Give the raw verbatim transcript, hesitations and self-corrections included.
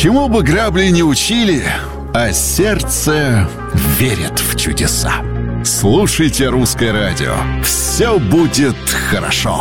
Чему бы грабли не учили, а сердце верит в чудеса. Слушайте «Русское радио». Все будет хорошо.